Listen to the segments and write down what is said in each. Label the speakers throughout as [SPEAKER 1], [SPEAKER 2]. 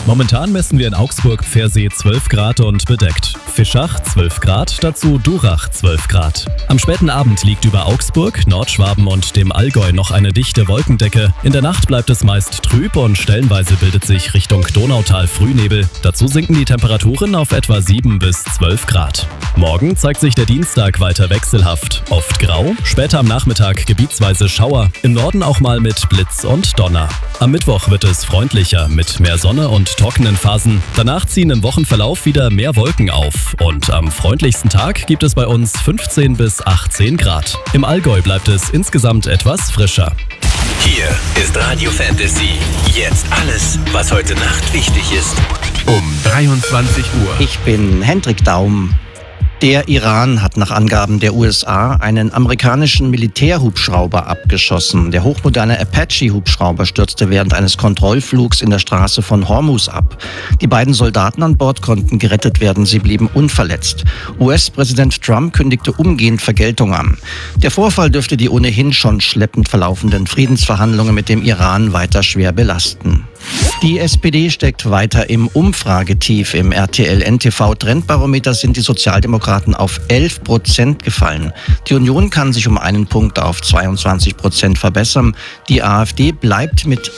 [SPEAKER 1] Momentan messen wir in Augsburg-Pfersee 12 Grad und bedeckt. Fischach 12 Grad, dazu Durach 12 Grad. Am späten Abend liegt über Augsburg, Nordschwaben und dem Allgäu noch eine dichte Wolkendecke. In der Nacht bleibt es meist trüb und stellenweise bildet sich Richtung Donautal Frühnebel. Dazu sinken die Temperaturen auf etwa 7 bis 12 Grad. Morgen zeigt sich der Dienstag weiter wechselhaft. Oft grau, später am Nachmittag gebietsweise Schauer, im Norden auch mal mit Blitz und Donner. Am Mittwoch wird es freundlicher mit mehr Sonne und trockenen Phasen. Danach ziehen im Wochenverlauf wieder mehr Wolken auf. Und am freundlichsten Tag gibt es bei uns 15 bis 18 Grad. Im Allgäu bleibt es insgesamt etwas frischer.
[SPEAKER 2] Hier ist Radio Fantasy. Jetzt alles, was heute Nacht wichtig ist. Um 23 Uhr.
[SPEAKER 3] Ich bin Hendrik Daum. Der Iran hat nach Angaben der USA einen amerikanischen Militärhubschrauber abgeschossen. Der hochmoderne Apache-Hubschrauber stürzte während eines Kontrollflugs in der Straße von Hormuz ab. Die beiden Soldaten an Bord konnten gerettet werden, sie blieben unverletzt. US-Präsident Trump kündigte umgehend Vergeltung an. Der Vorfall dürfte die ohnehin schon schleppend verlaufenden Friedensverhandlungen mit dem Iran weiter schwer belasten. Die SPD steckt weiter im Umfragetief. Im RTL-NTV-Trendbarometer sind die Sozialdemokraten auf 11% gefallen. Die Union kann sich um einen Punkt auf 22% verbessern. Die AfD bleibt mit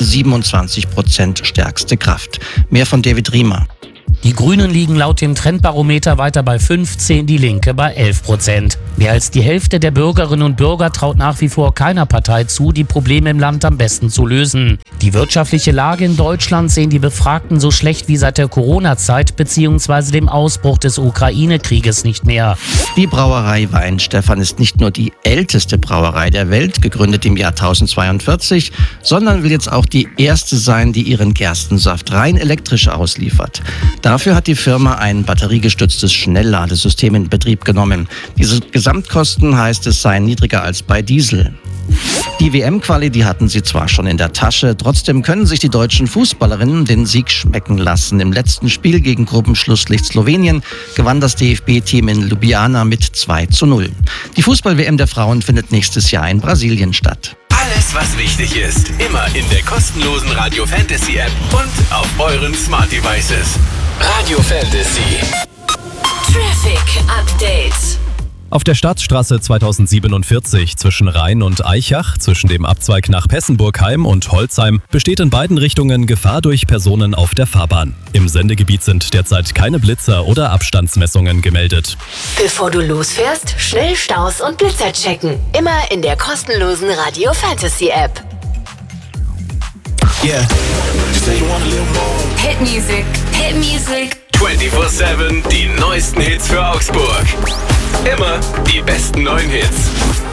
[SPEAKER 3] 27% stärkste Kraft. Mehr von David Riemer.
[SPEAKER 4] Die Grünen liegen laut dem Trendbarometer weiter bei 15, die Linke bei 11%. Mehr als die Hälfte der Bürgerinnen und Bürger traut nach wie vor keiner Partei zu, die Probleme im Land am besten zu lösen. Die wirtschaftliche Lage in Deutschland sehen die Befragten so schlecht wie seit der Corona-Zeit bzw. dem Ausbruch des Ukraine-Krieges nicht mehr.
[SPEAKER 3] Die Brauerei Weinstefan ist nicht nur die älteste Brauerei der Welt, gegründet im Jahr 1042, sondern will jetzt auch die erste sein, die ihren Gerstensaft rein elektrisch ausliefert. Dafür hat die Firma ein batteriegestütztes Schnellladesystem in Betrieb genommen. Diese Gesamtkosten, heißt es, seien niedriger als bei Diesel. Die WM-Quali, die hatten sie zwar schon in der Tasche, trotzdem können sich die deutschen Fußballerinnen den Sieg schmecken lassen. Im letzten Spiel gegen Gruppenschlusslicht Slowenien gewann das DFB-Team in Ljubljana mit 2:0. Die Fußball-WM der Frauen findet nächstes Jahr in Brasilien statt.
[SPEAKER 2] Alles, was wichtig ist, immer in der kostenlosen Radio Fantasy App und auf euren Smart Devices. Radio Fantasy.
[SPEAKER 5] Traffic Update.
[SPEAKER 1] Auf der Staatsstraße 2047 zwischen Rhein und Aichach, zwischen dem Abzweig nach Pessenburgheim und Holzheim, besteht in beiden Richtungen Gefahr durch Personen auf der Fahrbahn. Im Sendegebiet sind derzeit keine Blitzer oder Abstandsmessungen gemeldet.
[SPEAKER 5] Bevor du losfährst, schnell Staus und Blitzer checken. Immer in der kostenlosen Radio Fantasy App.
[SPEAKER 2] Yeah.
[SPEAKER 5] Hit Music. Hit Music.
[SPEAKER 2] 24/7 die neuesten Hits für Augsburg. Immer die besten neuen Hits.